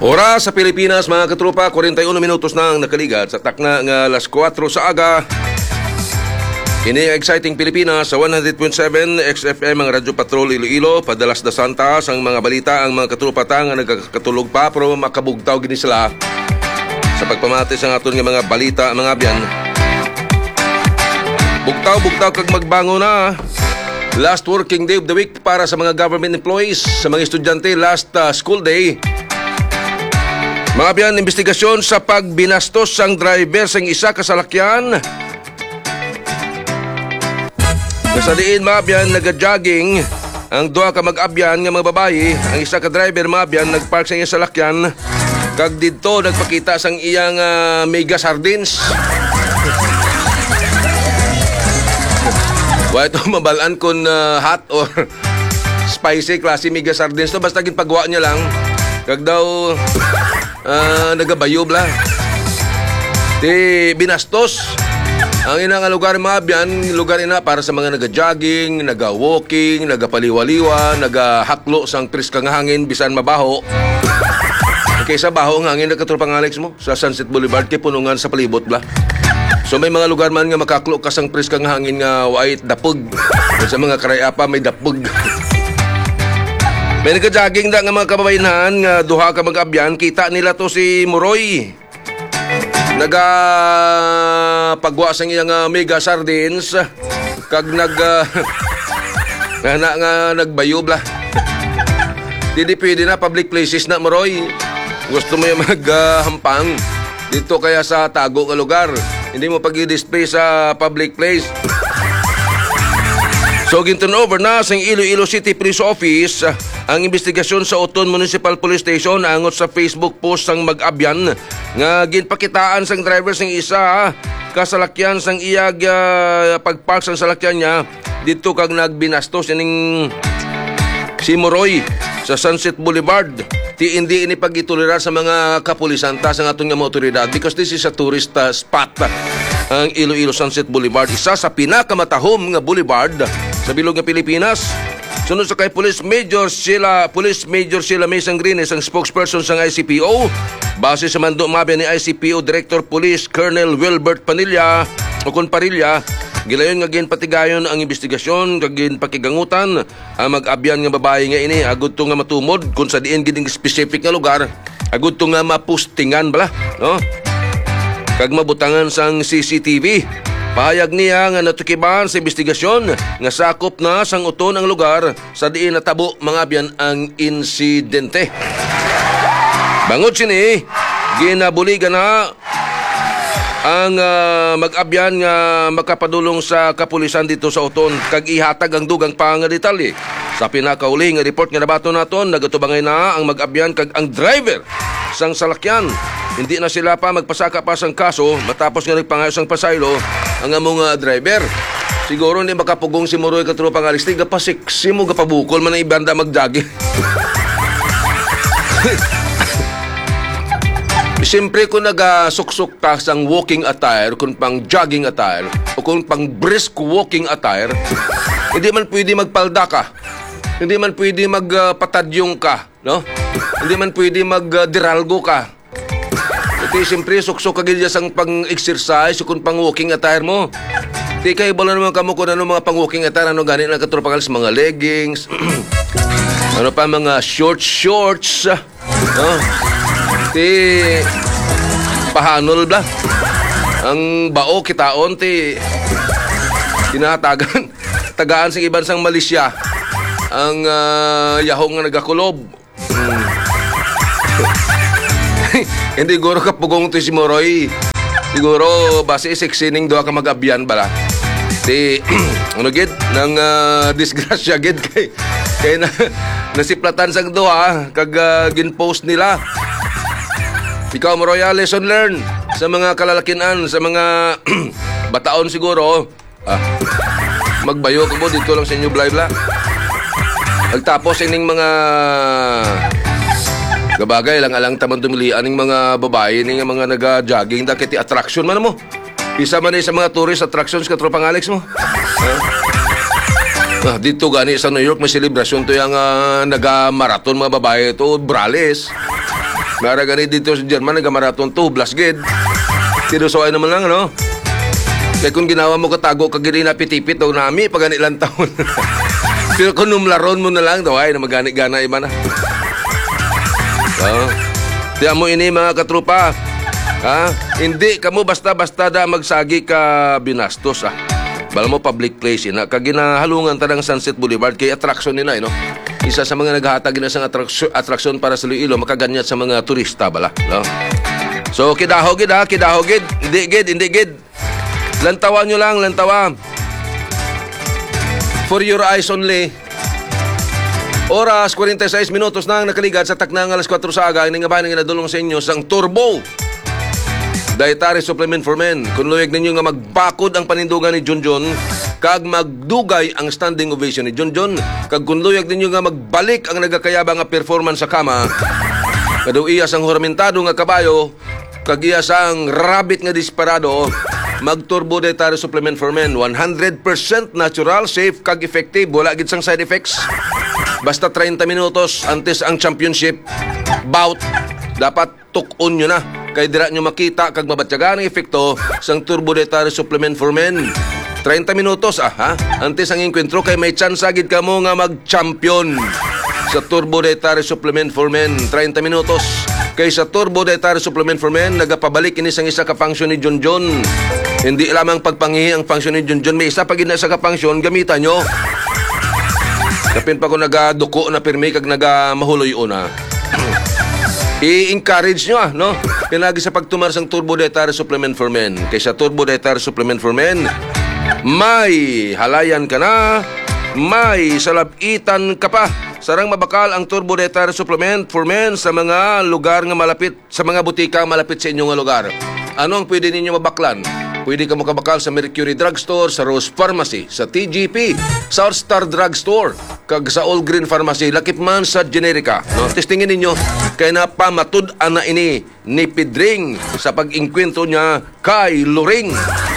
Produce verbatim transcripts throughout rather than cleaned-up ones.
Oras sa Pilipinas, mga katropa, forty-one minutos na ang nakaligat sa takna nga alas kwatro sa aga. Kini exciting Pilipinas sa one hundred point seven X F M ang Radyo Patrol Iloilo. Padalas da Santas ang mga balita, ang mga katropa nga nagkakatulog pa pero makabugtaw gini sila sa pagpamati sa aton nga mga balita, mga abyan. Bugtaw-bugtaw kag magbango na. Last working day of the week para sa mga government employees, sa mga estudyante last uh, school day. Mga biyan, investigasyon sa pagbinastos sang driver sang isa kasalakyan. Nasaliin mga biyan, nag-jogging ang duha ka mag-abyan nga mga babae. Ang isa ka driver mga biyan, nagpark sa iyang salakyan. Kag dito nagpakita sang iyang uh, mega sardines. Wa ito mabalaan kung uh, hot or spicy klase mega sardines to, basta ginpagawa niya lang. Kag daw uh, nagabayob lang. Di binastos ang ina nga lugar mga biyan, lugar ina para sa mga naga-jogging, naga-walking, naga-paliwaliwa, naga-haklo sang priskang hangin bisan mabaho. Kaysa baho ang hangin na katropang Alex mo sa Sunset Boulevard kay punungan sa palibot bla. So may mga lugar man nga makaklo ka sang priskang hangin nga white dapog. Sa mga karayapa may dapog. May nagka-jogging da nga mga kababayan nga duha ka mag-abyan, kita nila to si Muroy. Naga pagwa sang iyang uh, mega sardines kag nag uh, nga, nga, nga nagbayob la. Dili pwede na public places na, Muroy. Gusto mo yung maghampang uh, dito kaya sa tago nga lugar. Hindi mo pag-i-display sa public place. So ginturn over na sa Iloilo City Police Office ang investigasyon sa Oton Municipal Police Station angot sa Facebook post sang mag-abyan nga ginpakitaan sang driver sang isa kasalakyan sang iyag uh, pagpark sang salakyan niya dito kag nagbinastos ining si Muroy sa Sunset Boulevard. Ti hindi ini pag-itolerar sa mga kapulisan ta sa aton nga mga otoridad because this is a tourist uh, spot. Ang Iloilo Sunset Boulevard, isa sa pinakamatahom nga boulevard sa bilog nga Pilipinas. Sunod sa kay Police Major Sheila, Police Major Sheila Mason Grines, ang spokesperson sa I C P O. Base sa mando mabi ni I C P O Director Police Colonel Wilbert Panilla o Conparilla, gilayon nga ginpatigayon ang investigasyon kag ginpakigangutan ang mag-abyan nga babae nga ini agud to nga matumod kung sa diin giding specific nga lugar, agud to nga mapustingan bala, no? Kag mabutangan sang C C T V. Pahayag niya nga natukiban sa investigasyon nga sakop na sang uton ang lugar sa diin natabo mga abyan ang insidente. Bangod sini, ginabuligan na ang uh, mag-abyan nga makapadulong sa kapulisan dito sa uton kag ihatag ang dugang pa nga detalye. Sa pinakauli nga report nga nabato naton, nagatubangay na ang mag-abyan kag ang driver sang salakyan. Hindi na sila pa magpasaka pa sang kaso matapos nga nagpangayo sang pasaylo ang among uh, driver. Siguro hindi makapugong si Muroy katropang Alex. Di gapasiksi mo, gapabukol man ang ibanda mag-jogging. Siyempre kung nagasuksok ka sang walking attire, kung pang jogging attire, o kung pang brisk walking attire, hindi man pwede magpalda ka. Hindi man pwede magpatadyong ka, no? Hindi man pwede magdiralgo ka. Iti siyempre suksok ka gilya sang pang-exercise, kung pang walking attire mo. Di kayo bala naman kamo kung ano mga pang walking attire, ano ganit lang katropang Alex, mga leggings, ano pa mga short shorts, no? Ti pahanol bla ang bao kitaon ti tinatagan tagaan sa iban sang Malaysia ang uh, yahong nga nagakulob. hmm. Hindi siguro kapugong ti si Muroy, siguro base seksining doa ka mag-abyan bala ti ano gid nang uh, disgrasya gid kay kay na nasiplatan sang doa kag uh, ginpost nila. Ikaw, Muroy, lesson learned sa mga kalalakinan, sa mga bataon siguro. Ah, magbayo ka mo dito lang sa inyo bla-bla. Pagtapos ining mga gabagay lang alang tamang dumilian ng mga babae, ng mga naga-jogging, dakit attraction man mo. Isa man sa mga tourist attractions katropang Alex mo. Ah, ah, dito gani sa New York may selebrasyon to yung uh, naga-marathon mga babae to, brales. Mara gani dito sa German, nagamaraton to, blasged. Tinusoy naman lang, ano? Kaya kung ginawa mo katago, kagini na pitipit daw nami, pag ilang taon. Pero kung numlaron mo na lang, daw ay na magani-gana iba na. Oh. Tiyan mo ini mga katrupa. Ha? Hindi kamo basta-basta da magsagi ka binastos, ah. Bala mo public place ina. Kag ginahalungan ta ng Sunset Boulevard kay attraction nila, no? Isa sa mga naghahatag na sang attraction, attraction para sa Iloilo, makaganyat sa mga turista bala, no? So kidahogid ha, kidahogid. Hindi gid, hindi gid. Lantawan nyo lang, lantawa. For your eyes only. Oras, forty-six minutos na ang nakaligat sa taknang alas kwatro sa aga. Ini nga ba nang inadulong sa inyo sang Turbo Dietary Supplement for Men. Kung luyag ninyo nga magbakod ang panindugan ni Junjun, kag magdugay ang standing ovation ni Junjun, kag kung luyag ninyo nga magbalik ang nagakayaba nga performance sa kama, kadu iya sang huramentado nga kabayo, kag iya sang rabbit nga disparado, mag-Turbo Dietary Supplement for Men. one hundred percent natural, safe, kag effective. Wala gid sang side effects. Basta thirty minutos antes ang championship bout, dapat tukon nyo na. Kay dira nyo makita kag mabatyagan ang efekto sang Turbo Dietary Supplement for Men. thirty minutos, ah, ha? Antes ang enkwentro, kay may chance agid ka mo nga mag-champion sa Turbo Dietary Supplement for Men. thirty minutos. Kay sa Turbo Dietary Supplement for Men, nagapabalik ini sang isa ka function ni Junjun. Hindi lamang pagpangihi ang function ni Junjun, may isa pa gid na sa ka function, gamitan nyo. Kapin pa ko nagaduko na pirmi kag nagamahuloy una. I-encourage nyo, ah, no? Pinagi sa pagtumar sang Turbo Dietary Supplement for Men. Kay sa Turbo Dietary Supplement for Men, may halayan ka na, may salapitan ka pa. Sarang mabakal ang Turbo Dietary Supplement for Men sa mga lugar nga malapit, sa mga butika malapit sa inyong lugar. Ano ang pwede ninyo mabaklan? Pwede ka makabakal sa Mercury Drugstore, sa Rose Pharmacy, sa T G P, sa Star Drugstore, kag sa All Green Pharmacy, lakip man sa Generica. No? Testingin ninyo, kaya napamatud-an na ini ni Pedring sa pag-inkwento niya kay Loring.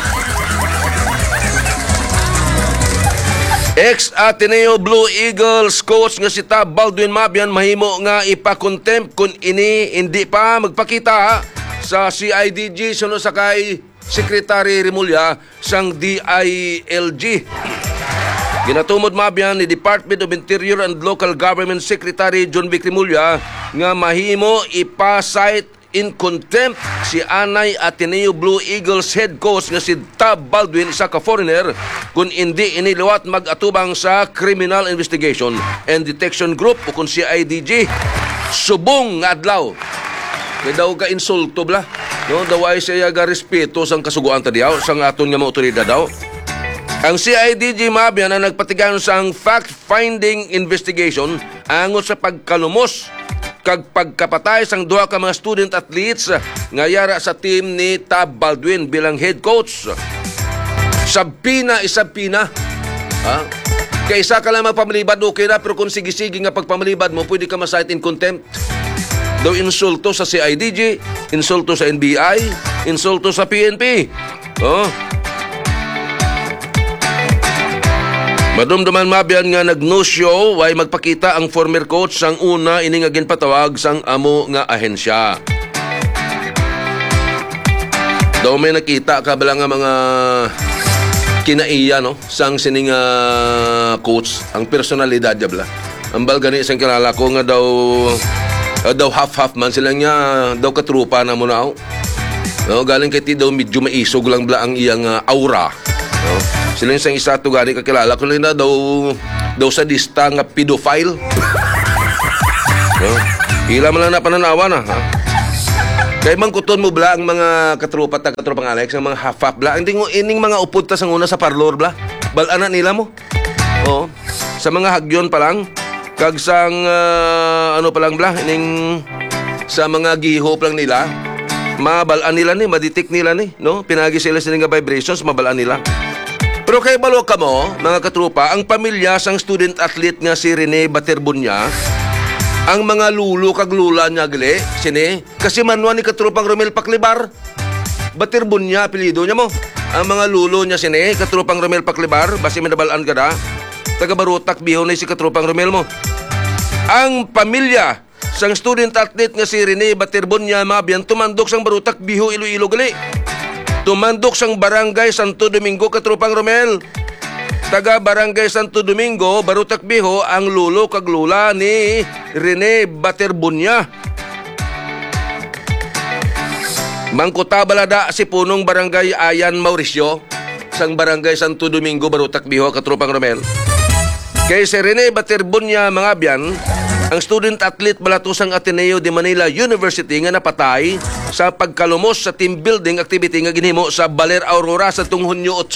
Ex-Ateneo Blue Eagles coach nga si Tab Baldwin Mabian mahimo nga ipa-contempt kung ini hindi pa magpakita sa C I D G suno sa kay Secretary Rimulya sang D I L G. Ginatumod Mabian ni Department of Interior and Local Government Secretary John Vic Rimulya nga mahimo ipa-cite in contempt si Anay Ateneo Blue Eagles head coach nga si Tab Baldwin, isa ka foreigner, kung hindi iniluwat mag-atubang sa Criminal Investigation and Detection Group o kung si I D G. Subong nga adlaw. Kaya daw ka insulto bla. No, daw ay siya ga respeto sang kasuguan ta diaw sang aton nga mga otoridad daw. Ang C I D G Mabian na nagpatigan sang fact-finding investigation angon sa pagkalumos kag pagkapatay sang duha ka mga student athletes nga yara sa team ni Tab Baldwin bilang head coach. Sabpina isabpina. Ha? Kaysa ka lang magpamalibad, okay na, pero kung sige-sige nga pagpamalibad mo, pwede ka ma-cite in contempt. Daw insulto sa C I D G, insulto sa N B I, insulto sa P N P. Oh. Madumduman Mabian nga nag-no show way magpakita ang former coach sang una ini nga ginpatawag sang amo nga ahensya. Daw may nakita ka bala nga mga kinaiya, no, sang sining uh, coach ang personalidad diya bala. Ang balgani sang kilala ko nga daw Uh, daw half-half man sila nga daw katrupa na mo na ako. No, galing kay ti daw medyo maisog lang bla ang iyang uh, aura. No? Sila yung isa to gani kakilala ko na daw daw sadista nga pedophile. No? Hila man lang na pananawa na. Ha? Kay man kuton mo bla ang mga katrupa ta katrupa ng Alex, ang mga half-half bla. Hindi ngo ining mga upod ta sang una sa parlor bla. Balana nila mo. Oh, sa mga hagyon pa lang. Kag sang uh, ano pa lang bla, ining sa mga gihop lang nila, mabalaan nila ni, maditik nila ni, no? Pinagi sila sa nga vibrations, mabalaan nila. Pero kay balo ka mo, mga katrupa, ang pamilya sang student athlete nga si Rene Baterbunya, ang mga lulo kag lula niya gali, sini, kasi manwa ni katrupang Romel Paclibar, Baterbunya, apelido niya mo. Ang mga lulo niya sini, katrupang Romel Paclibar, basi minabalaan ka da, taga Barutak, biho na si katrupang Romel mo. Ang pamilya sang student athlete nga si Rene Baterbonia Mabian tumandok sang Barutak Biho Iloilo gali. Tumandok sang Barangay Santo Domingo Katrupang Romel. Taga Barangay Santo Domingo, Barutak Biho ang lulo kag lula ni Rene Baterbonia. Mangkuta balada si punong Barangay Ayan Mauricio sang Barangay Santo Domingo, Barutak Biho Katrupang Romel. Kay si Rene Baterbonia Mangabian, ang student athlete balato sang Ateneo de Manila University nga napatay sa pagkalumos sa team building activity nga ginhimo sa Baler Aurora sa tung Hunyo eight.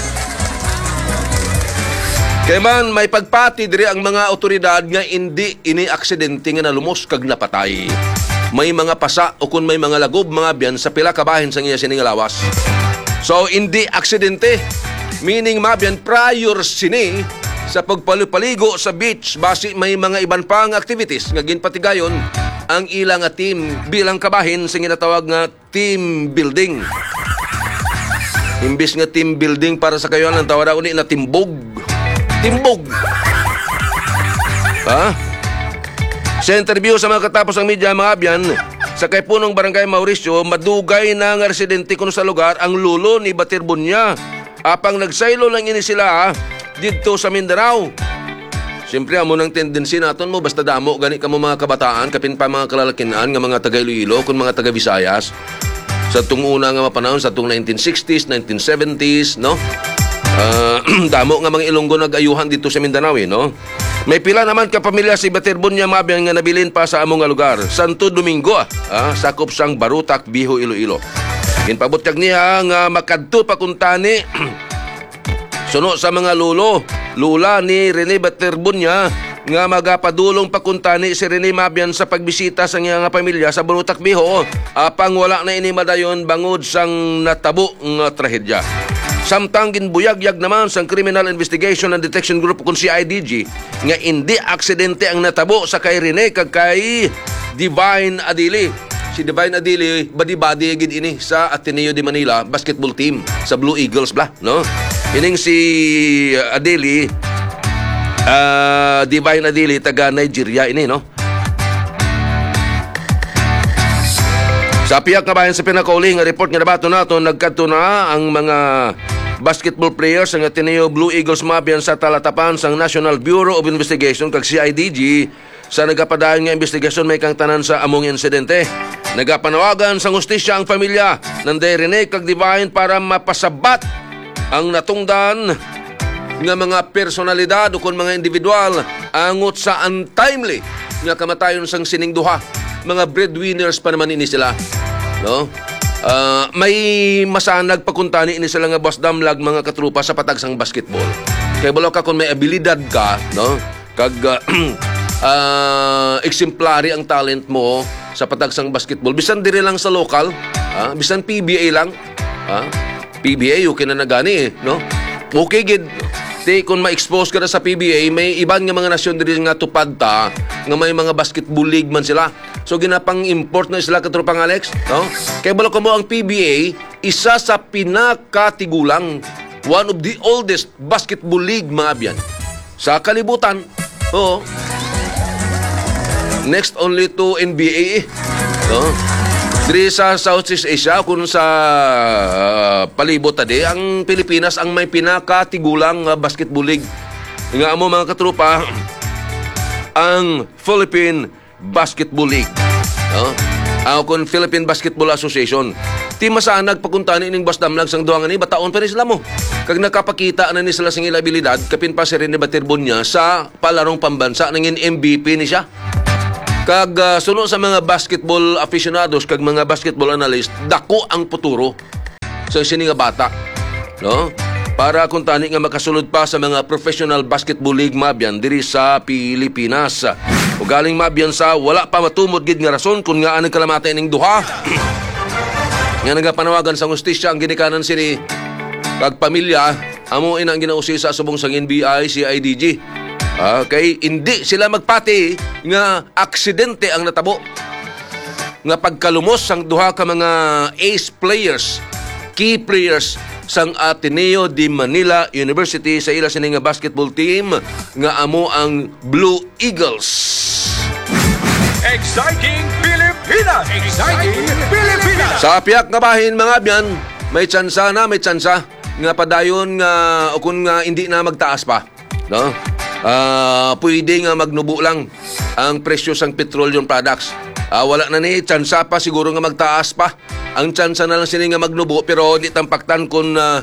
Kay man may pagpati diri ang mga otoridad nga hindi ini aksidente nga nalumos kag napatay. May mga pasa o kun may mga lagob mga biyan sa pila ka bahin sang iya sining lawas. So hindi aksidente, meaning mabiyan prior sini sa pagpalipaligo sa beach basi may mga iban pang activities nga ginpatigayon ang ilang nga team bilang kabahin sa ginatawag nga team building. Imbis nga team building para sa kayo ang tawag ni na timbog. Timbog. Ha? Sa interview sa mga katapos ang media mga abyan, sa kay punong Barangay Mauricio, madugay na nga residente kuno sa lugar ang lulo ni Baterbonia. Apang nagsaylo lang ini sila dito sa Mindanao. Siyempre, amo ng tendency naton mo, basta damo, gani ka mo mga kabataan, kapin pa mga kalalakinan, nga mga taga Iloilo, kung mga taga Visayas, sa tung una nga mapanahon, sa tung nineteen sixties, nineteen seventies, no? Uh, damo nga mga Ilonggo nag-ayuhan dito sa Mindanao, eh, no? May pila naman ka pamilya si Baterbonia Mabian nga nabilin pa sa among nga lugar. Santo Domingo, ah, sakop sang Barutak, Biho, Iloilo. Ginpabutyag niya nga makadto pa kuntani suno sa mga lulo, lula ni Rene Baterbonia nga magapadulong pakuntani si Rene Mabian sa pagbisita sa nga pamilya sa Barutak, Biho, apang wala na ini madayon bangod sang natabo nga trahedya. Samtang ginbuyagyag naman sang Criminal Investigation and Detection Group kung C I D G nga hindi aksidente ang natabo sa kay Rene kag kay Divine Adili. Si Divine Adili badi-badi gid ini sa Ateneo de Manila basketball team sa Blue Eagles bla, no? Ining si Adili uh, Divine Adili taga Nigeria ini, no? Sa piyak nga bayan sa pinakauli nga report nga nabato nato nagkadto na ang mga basketball players ng Ateneo Blue Eagles Mabian sa talatapan sang National Bureau of Investigation kag C I D G sa nagapadayon nga investigasyon may kang tanan sa among insidente. Nagapanawagan sang hustisya ang pamilya ng Rene kag Divine para mapasabat ang natungdan nga mga personalidad o kon mga individual angot sa untimely nga kamatayon sang sining duha. Mga breadwinners pa naman ini sila, no? Uh, may masanag pakuntani ini sila nga boss damlag mga katrupa sa patagsang basketball. Kaya balo ka kung may abilidad ka, no? Kag uh, uh, exemplary ang talent mo sa patagsang basketball. Bisan dire lang sa local, uh, bisan P B A lang, uh, P B A okay na nagani, eh, no? Okay gid. Di kung ma-expose ka na sa P B A, may iban nga mga nasyon diri nga tupad ta nga may mga basketball league man sila. So ginapang import na sila katropang Alex, no? Kaya balo ko mo ang P B A, isa sa pinakatigulang, one of the oldest basketball league mga abyan sa kalibutan. Oo. Next only to N B A, eh, no? Diri sa Southeast Asia, kung sa uh, palibot tadi, ang Pilipinas ang may pinakatigulang uh, basketball league. Nga mo mga katrupa, ang Philippine Basketball League. No? Ang kung Philippine Basketball Association. Ti masanag pagkuntani ning basdamlag sang duha nga ni bataon pa ni sila mo. Kag nakapakita na ni sila sing abilidad, kapin pa si Rene Baterbonia sa palarong pambansa nangin M V P ni siya. Kag uh, suno sa mga basketball aficionados kag mga basketball analyst, dako ang futuro sa sini nga bata, no? Para kung tani nga makasulod pa sa mga professional basketball league mabyan diri sa Pilipinas. O galing mabyan sa wala pa matumod gid nga rason kung nga anong kalamatay ning duha. Nga nagapanawagan sa hustisya ang ginikanan sini kag pamilya amo ina ang ginausi sa subong sang N B I C I D G. Okay, hindi sila magpati nga aksidente ang natabo nga pagkalumos sang duha ka mga ace players, key players sang Ateneo de Manila University sa ila sini nga basketball team nga amo ang Blue Eagles. Exciting Pilipinas! Exciting Pilipinas! Sa piyak nga bahin mga abyan, may tsansa na, may tsansa nga padayon nga o kung nga hindi na magtaas pa, no? Ah, pwede nga magnubo lang ang presyo sang petroleum products. Ah, wala na ni tsansa pa siguro nga magtaas pa. Ang tsansa na lang sila nga magnubo pero di tampaktan kung uh,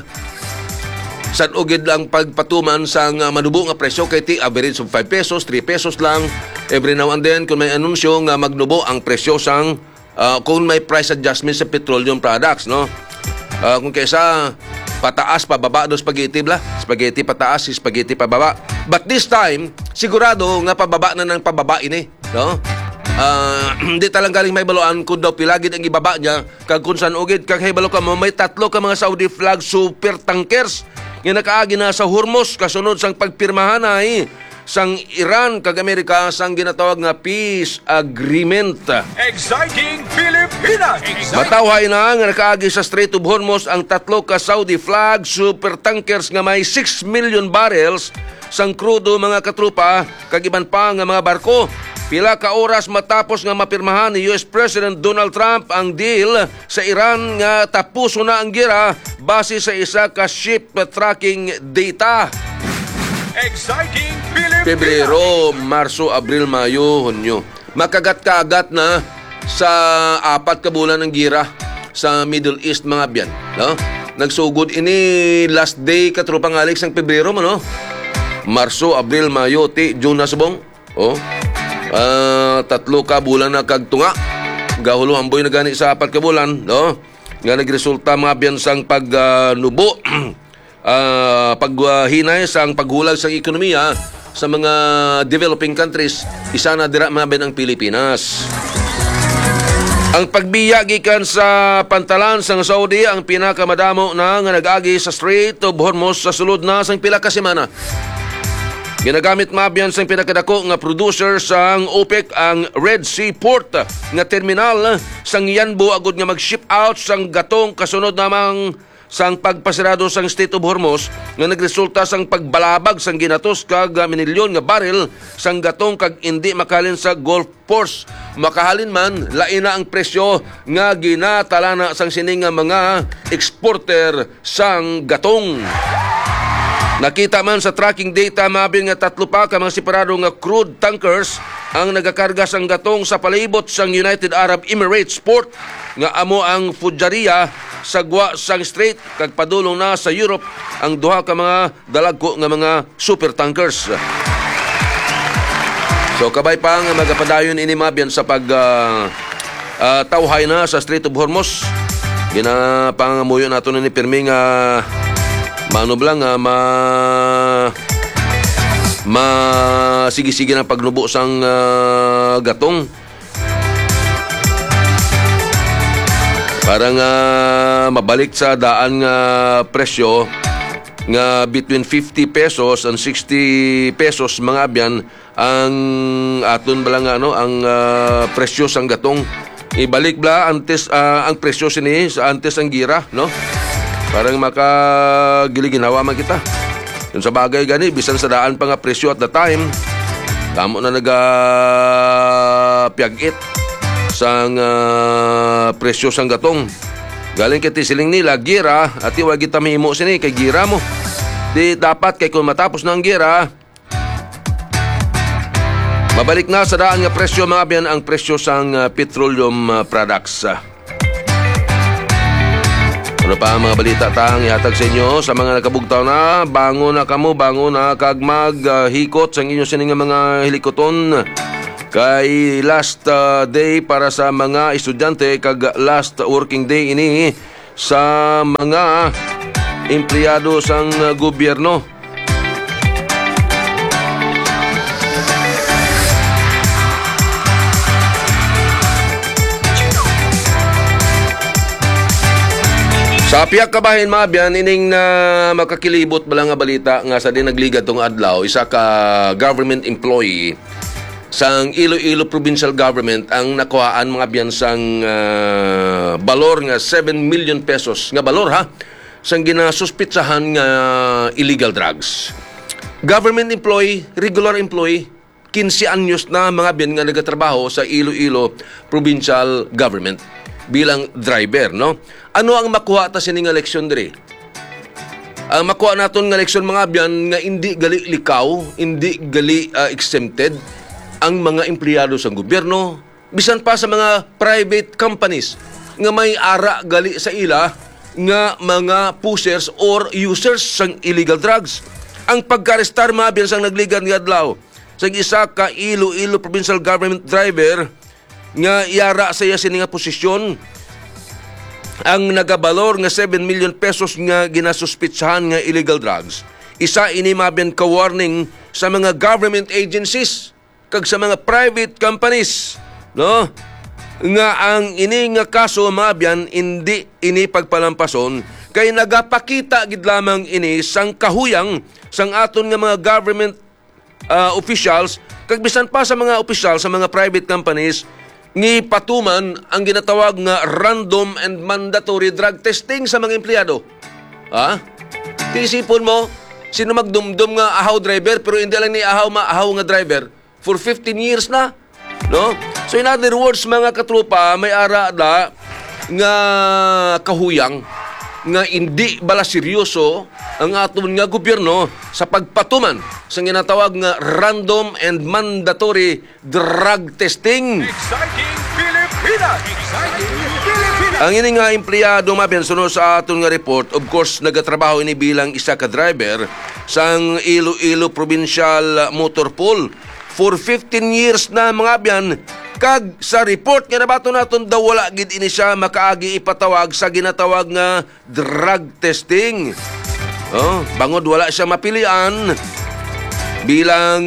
sad ugid lang pagpatuman sang uh, manubo nga presyo kay ti average of five pesos, three pesos lang every now and then kung may anunsyo nga magnubo ang presyo sang uh, kung may price adjustment sa petroleum products, no? Uh, kung kaysa pataas pababa do spaghetti bla, spaghetti pataas, spaghetti pababa. But this time sigurado nga pababa na ng pababa ini, no? Uh, hindi talang galing may baloan kung daw pilagid ang ibaba niya kag kung saan ugid kag hay balo ka mo may tatlo ka mga Saudi flag super tankers nga nakaagi na sa Hormuz kasunod sang pagpirmahan ay sang Iran kag Amerika sang ginatawag nga peace agreement. Exciting Pilipinas! Matawhay na nga nakaagi sa Strait of Hormuz ang tatlo ka Saudi flag super tankers nga may six million barrels sang krudo mga katrupa kag iban pa nga mga barko. Pila ka oras matapos nga mapirmahan ni U S President Donald Trump ang deal sa Iran nga tapuso na ang gira base sa isa ka ship tracking data. Exciting Pilipinas! Pebrero, Marso, Abril, Mayo, Hunyo. Makagat-kagat na sa apat ka bulan ng gira sa Middle East mga biyan, no? Nagsugod ini last day katropang Alex ang Pebrero mo, no? Marso, Abril, Mayo, ti June na subong. Oh. Uh, tatlo ka bulan na kagtunga gahulo amboy na gani sa apat ka bulan, no? Nga nagresulta mga biyan sang pagnubo uh, uh, paghinay sang paghulag sang ekonomiya sa mga developing countries. Isa na dira mga biyan ang Pilipinas. Ang pagbiya gikan sa pantalan sang Saudi ang pinakamadamo na nga nag-agi sa Strait of Hormuz sa sulod na sang pila ka semana. Ginagamit mabyan sa pinakadako nga producer sang OPEC ang Red Sea Port nga terminal sang Yanbu agud nga mag-ship out sang gatong kasunod namang sang pagpasirado sang Strait of Hormuz nga nagresulta sang pagbalabag sang ginatos kag minilyon nga barrel sang gatong kag hindi makalin sa Gulf ports. Makahalin man lain na ang presyo nga ginatalana sang sining nga mga exporter sang gatong. Nakita man sa tracking data mabil nga tatlo pa ka mga separado nga crude tankers ang nagakarga sang gatong sa palibot sang United Arab Emirates port nga amo ang Fujairah sa gwa sang strait kag padulong na sa Europe ang duha ka mga dalagko nga mga super tankers. So kabay pa nga magapadayon ini mabyan sa pag uh, uh, tawhay na sa Strait of Hormuz. Ginapangamuyo nato ni pirmi nga Mano blang nga ma ma sige-sige ng pagnubo sang uh, gatong. Para nga mabalik sa daan nga presyo nga between fifty pesos and sixty pesos mga abyan ang aton bala nga ano ang uh, presyo sang gatong. Ibalik bla antes uh, ang presyo sini sa antes ang gira, no? Parang makagili-ginawa man kita. Yung sa bagay gani, bisan sa daan pa nga presyo at the time, damo na nagapiyagit sang uh, presyo sang gatong. Galing kiti siling nila, gira, at iwag kita mahimo sini, kay gira mo. Di dapat, kay kung matapos na ang gira, mabalik na sa daan nga presyo mga biyan ang presyo sang uh, petroleum uh, products. Ano pa ang mga balita tang ihatag sa inyo sa mga nakabugtaw na bango na kamo, bango na kag maghikot uh, sa inyo sining mga hilikoton kay last uh, day para sa mga estudyante kag last working day ini sa mga empleyado sang uh, gobyerno. Sa piyak kabahin mabyan, ining na makakilibot bala nga balita nga sa din nagligad tong adlaw, isa ka government employee sang Iloilo Provincial Government ang nakuhaan mga biyan sang uh, balor nga seven million pesos nga balor ha sang ginasuspitsahan nga illegal drugs. Government employee, regular employee, fifteen anyos na mga biyan nga nagatrabaho sa Iloilo Provincial Government bilang driver, no? Ano ang makuha ta sining eleksyon diri? Ang makuha naton nga eleksyon mga biyan nga hindi gali likaw, hindi gali uh, exempted ang mga empleyado sa gobyerno, bisan pa sa mga private companies nga may ara gali sa ila nga mga pushers or users sang illegal drugs. Ang pagkarestar mga biyan sang nagligan nga adlaw sa isa ka Iloilo Provincial Government driver nga iara sa iya sini nga posisyon ang nagabalor nga seven million pesos nga ginasuspitsahan nga illegal drugs. Isa ini mabiyan ka warning sa mga government agencies kag sa mga private companies, no? Nga ang ini nga kaso mabiyan hindi ini pagpalampason kay nagapakita gid lamang ini sang kahuyang sang aton nga mga government uh, officials kag bisan pa sa mga opisyal sa mga private companies ni patuman ang ginatawag nga random and mandatory drug testing sa mga empleyado. Ha? Tisipon mo, sino magdumdum nga ahaw driver pero hindi lang ni ahaw maahaw nga driver for fifteen years na, no? So in other words, mga katrupa, may ara da nga kahuyang nga hindi bala seryoso ang aton nga gobyerno sa pagpatuman sa ginatawag nga random and mandatory drug testing. Exciting Pilipinas! Exciting Pilipinas! Ang ini nga empleyado mabiyan sunod sa aton nga report, of course nagatrabaho ini bilang isa ka driver sang Iloilo Provincial Motor Pool for fifteen years na mga biyan. Kag sa report nga nabato naton daw wala gid ini siya makaagi ipatawag sa ginatawag nga drug testing. Oh, bangod wala siya mapilian bilang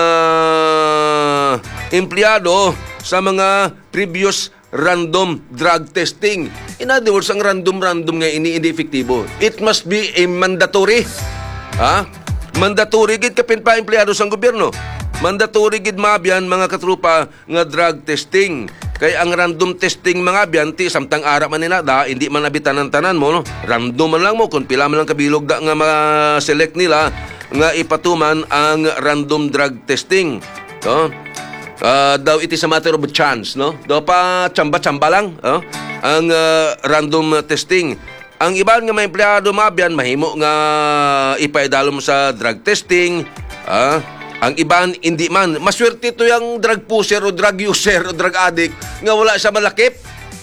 uh, empleyado sa mga previous random drug testing. In other words, ang random-random nga ini hindi efektibo. It must be a mandatory. Ha? Mandatory gid kapin pa empleyado sa gobyerno. Mandatory gid mabiyan mga katrupa nga drug testing. Kay ang random testing mga biyan ti samtang ara man nila da hindi man nabitan ang tanan mo, no? Random man lang mo kung pila man lang kabilog da nga ma-select nila nga ipatuman ang random drug testing, no? Uh, daw it is a matter of chance, no? Daw pa tsamba-tsamba lang, no? Ang uh, random testing. Ang iban nga mga empleyado mabiyan mahimo nga ipaidalom sa drug testing, ah ang iban, hindi man. Maswerte ito yung drug pusher o drug user o drug addict nga wala siya malakip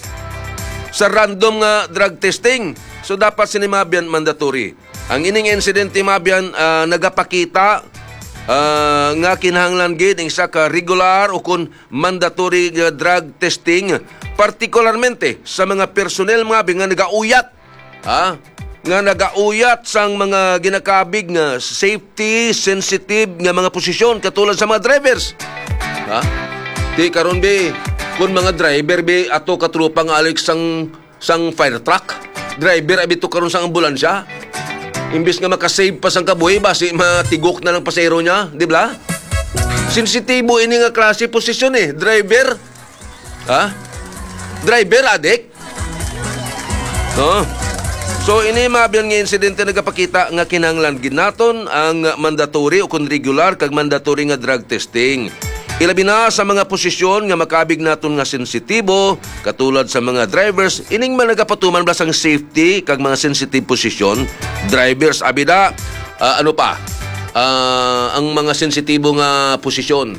sa random nga drug testing. So, dapat sinimabyan mandatory. Ang ining insidente mabyan uh, nagapakita uh, nga kinahanglan gid ang isa ka regular o kun mandatory nga drug testing, partikularmente sa mga personnel mga nga nagauyat. Ha? Nga nagauyat sang mga ginakabig nga safety sensitive nga mga posisyon katulad sa mga drivers. Ha? Di karon be kun mga driver be ato katrupa nga alik sang sang fire truck, driver abi to karon sang ambulansya. Imbis nga makasave pa sang kabuhi basi matigok na lang pasahero niya, di ba? Sensitibo ini nga klase posisyon eh, driver. Ha? Driver addict. No? So ini mabiyan nga insidente nagapakita nga kinahanglan gid naton ang mandatory o kun regular kag mandatory nga drug testing. Ilabi na sa mga posisyon nga makabig naton nga sensitibo katulad sa mga drivers, ining man nagapatuman ba sang safety kag mga sensitive posisyon, drivers abida uh, ano pa? Uh, ang mga sensitibo nga posisyon,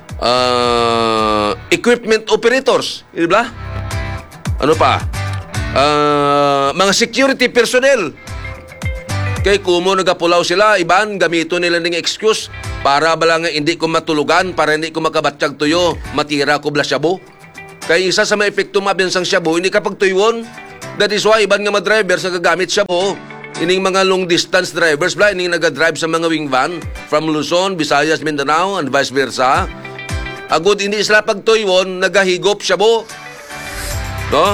uh, equipment operators, di ba? Ano pa? Uh, mga security personnel. Kay kumo nagapulaw sila, iban gamito nila ning excuse para bala nga hindi ko matulugan, para hindi ko makabatsyag tuyo, matira ko bla shabu. Kay isa sa mga epekto mabiyan sang shabu, hindi kapag tuywon. That is why iban nga mga driver sa gagamit shabu. Ining mga long distance drivers bla, ining naga-drive sa mga wing van from Luzon, Visayas, Mindanao and vice versa. Agud hindi sila pag tuywon, nagahigop shabu. No?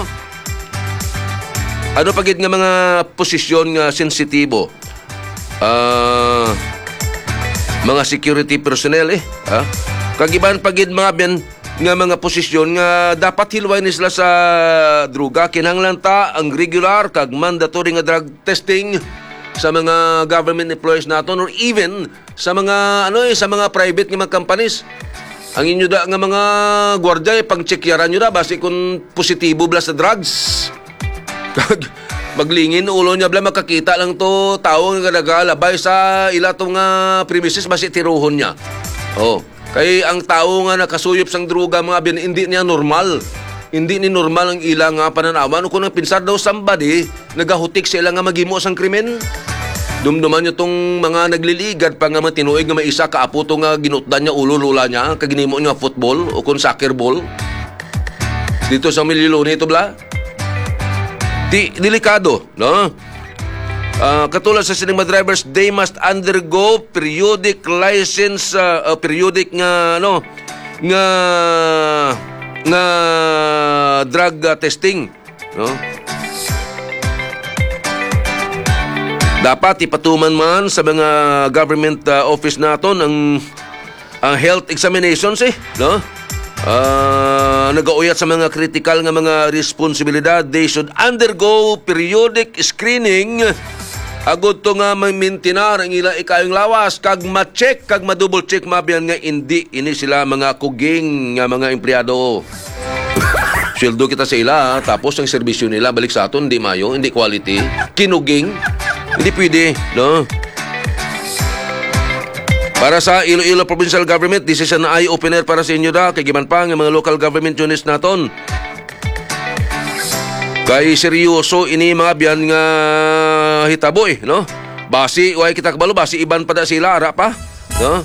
Ano pagid nga mga posisyon nga sensitibo? Uh, mga security personnel eh. Ha? Kagiban pagid mga biyan nga mga posisyon nga dapat hilway ni sila sa druga. Kinahanglan ta ang regular kag mandatory nga drug testing sa mga government employees naton or even sa mga ano eh sa mga private nga mga companies. ang inyo da nga mga gwardiya pang-checkyaran nyo da basi kung positibo bla sa drugs. Maglingin ulo niya bla makakita lang to tao nga nagalabay sa ila tong uh, premises basi tiruhon niya. Oh, kay ang tao nga nakasuyop sang droga mga bin hindi niya normal. Hindi ni normal ang ila nga pananawan kung ang pinsar daw somebody nagahutik sila nga magimo sang krimen. Dumduman nyo tong mga nagliligad pa nga matinuig nga may isa kaaputo nga ginutdan niya ulo lula niya kaginimo niya football o kung soccer ball. Dito sa Mililo nito bla. Di, delikado, no? Uh, katulad sa cinema drivers, they must undergo periodic license, uh, uh, periodic nga, ano, nga, nga drug uh, testing, no? Dapat ipatuman man sa mga government uh, office naton ang, ang health examinations, eh, no? Uh, nagauyat sa mga critical nga mga responsibilidad, they should undergo periodic screening agud to nga maintinar ang ila ikayong lawas kag ma-check kag ma-double check mabiyan nga hindi ini sila mga kuging nga mga empleyado. Sweldo kita sa ila tapos ang serbisyo nila balik sa aton hindi mayo, hindi quality, kinuging, hindi pwede, no? Para sa Iloilo Provincial Government, this is an eye-opener para sa inyo da. Kay giman pa ng mga local government units naton. Kay seryoso ini mga biyan nga hitabo eh, no? Basi, way kita kabalo, basi iban pa da sila, ara pa, no?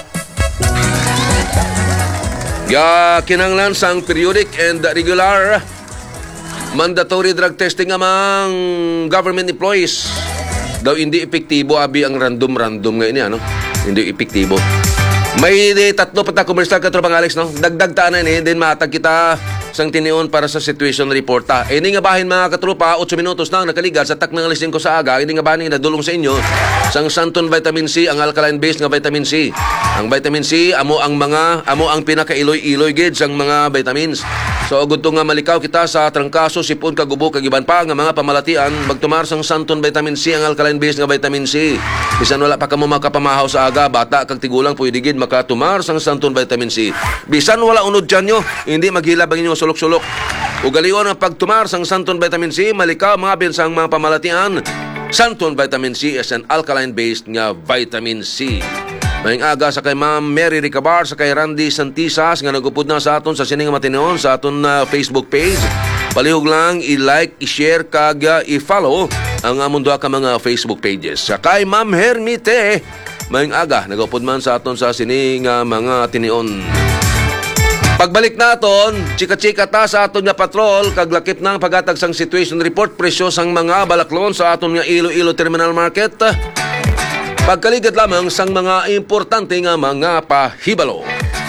Ya, kinanglan sang periodic and regular mandatory drug testing among government employees. Daw hindi epektibo abi ang random-random nga ini, ano? Hindi epektibo. May di, tatlo pa ta commercial ka tropang Alex, no? Dagdag tanan eh, din matag kita sang tinion para sa situation report ta. Eh, ini nga bahin mga katropa, eight minutos na nakaligal sa tak ng alis ko sa aga. Ini nga bahin na dulong sa inyo sang Santon Vitamin C, ang alkaline based nga vitamin C. Ang vitamin C amo ang mga amo ang pinakailoy-iloy gid sang mga vitamins. So agud to nga malikaw kita sa trangkaso, sipon, kagubo, kagiban pa nga mga pamalatian, magtumar sang Santon Vitamin C, ang alkaline based nga vitamin C. Bisan wala pa kamo makapamahaw sa aga, bata kag tigulang pwede gid makatumar sang Santon Vitamin C. Bisan wala unod dyan nyo, hindi maghilab ang inyong sulok-sulok. Ugalion ang pagtumar sang Santon Vitamin C, malikaw mga binsang mga pamalatian. Santon Vitamin C is an alkaline based nga vitamin C. Maing aga sa kay Ma'am Mary Ricabar, sa kay Randy Santisas nga nagupod na sa aton sa Sining Matinon sa aton uh, Facebook page. Palihog lang i-like, i-share kag uh, i-follow ang among duha ka mga Facebook pages. Sa kay Ma'am Hermite, maing aga nagupod man sa aton sa Sining uh, mga tinion. Pagbalik naton, chika-chika ta sa aton nga patrol kag lakip nang pagatag sang situation report presyo sang mga balaklon sa aton nga Iloilo Terminal Market. Pagkaligad lamang sang mga importante nga mga pahibalo.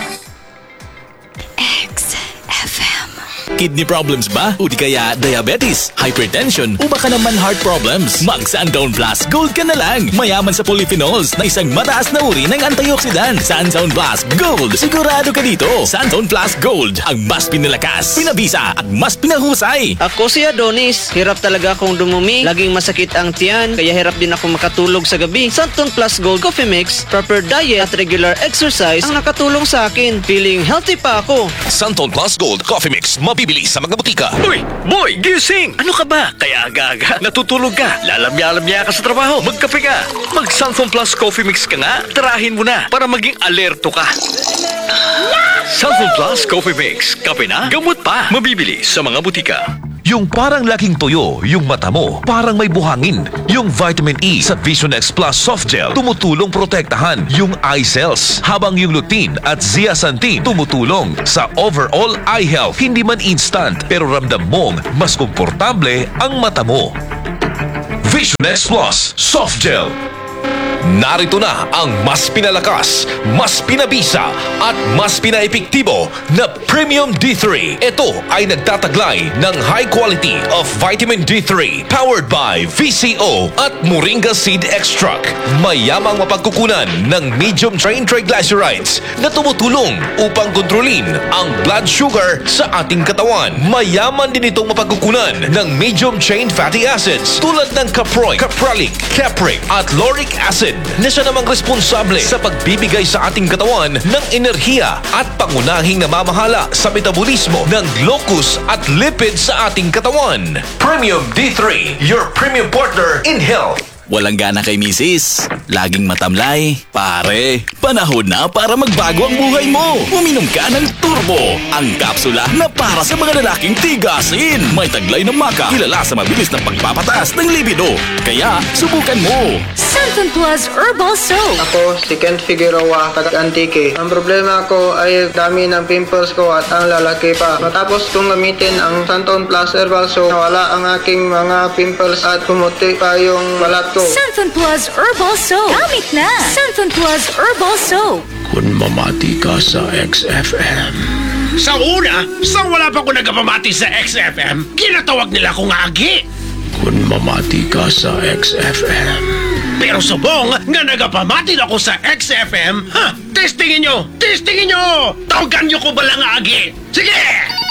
X F M. Kidney problems ba? O di kaya diabetes, hypertension, o baka naman heart problems? Mag Sundown Plus Gold ka na lang. Mayaman sa polyphenols na isang mataas na uri ng antioxidant. Sundown Plus Gold. Sigurado ka dito. Sundown Plus Gold. Ang mas pinalakas, pinabisa at mas pinahusay. Ako si Adonis. Hirap talaga akong dumumi. Laging masakit ang tiyan. Kaya hirap din ako makatulog sa gabi. Santon Plus Gold Coffee Mix, proper diet at regular exercise ang nakatulong sa akin. Feeling healthy pa ako. Santon Plus Gold Coffee Mix. Mabibili sa mga butika. Uy, boy, gising! Ano ka ba? Kaya aga-aga, natutulog ka. Lalamya-lamya ka sa trabaho. Magkape ka. Mag Santon Plus Coffee Mix ka nga. Tarahin mo na para maging alerto ka. Santon Plus Coffee Mix. Kape na, gamot pa. Mabibili sa mga butika. Yung parang laking tuyo, yung mata mo, parang may buhangin. Yung vitamin E sa Vision X Plus Soft Gel, tumutulong protektahan yung eye cells. Habang yung lutein at zeaxanthin tumutulong sa overall eye health. Hindi man instant, pero ramdam mong mas komportable ang mata mo. Vision X Plus Soft Gel. Narito na ang mas pinalakas, mas pinabisa at mas pinaepektibo na Premium D three. Ito ay nagtataglay ng high quality of vitamin D three powered by V C O at Moringa Seed Extract. Mayamang mapagkukunan ng medium chain triglycerides na tumutulong upang kontrolin ang blood sugar sa ating katawan. Mayaman din itong mapagkukunan ng medium chain fatty acids tulad ng caproic, caprolic, capric at lauric acid lipid na siya namang responsable sa pagbibigay sa ating katawan ng enerhiya at pangunahing namamahala sa metabolismo ng glucose at lipid sa ating katawan. Premium D three, your premium partner in health. Walang gana kay misis. Laging matamlay. Pare, panahon na para magbago ang buhay mo. Uminom ka ng Turbo, ang kapsula na para sa mga lalaking tigasin. May taglay ng maka, kilala sa mabilis na pagpapataas ng libido. Kaya, subukan mo. Santon Plus Herbal Soap. Ako, si Kent Figueroa, taga-Antique. Ang problema ko ay dami ng pimples ko at ang lalaki pa. Matapos kong gamitin ang Santon Plus Herbal Soap, nawala ang aking mga pimples at pumuti pa yung balat ko. Santon Plus Herbal Soap. Gamit na. Santon Plus Herbal Soap. Kung mamati ka sa X F M. Sa una, sa wala pa ko nagpamati sa X F M, kinatawag nila akong agi. Kung mamati ka sa X F M. Pero subong nga nagapamati na ako sa X F M, ha? Testingin nyo! Testingin nyo! Tawagan nyo ko ba lang agi? Sige!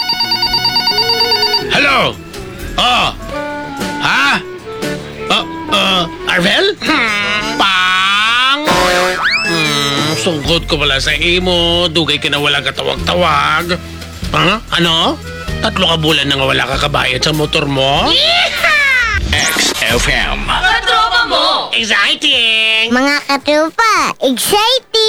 Hello? Oh? Ha? Uh, uh, Arvel? Hmm, pang! Hmm, sungkot ko pala sa imo. Dugay ka na wala katawag-tawag. Ha? Ano? Tatlo ka bulan na nga wala ka kabayad sa motor mo? X F M. Exciting! Mga katropa, exciting!